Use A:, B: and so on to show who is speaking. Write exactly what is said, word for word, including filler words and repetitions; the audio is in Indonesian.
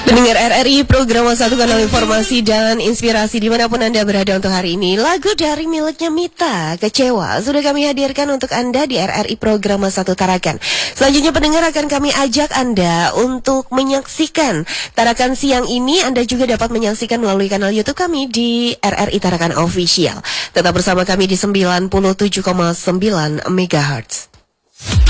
A: Pendengar R R I, program satu kanal informasi dan inspirasi dimanapun Anda berada untuk hari ini. Lagu dari miliknya Mita, Kecewa, sudah kami hadirkan untuk Anda di R R I program satu Tarakan. Selanjutnya pendengar akan kami ajak Anda untuk menyaksikan Tarakan siang ini. Anda juga dapat menyaksikan melalui kanal YouTube kami di R R I Tarakan Official. Tetap bersama kami di sembilan puluh tujuh koma sembilan megahertz.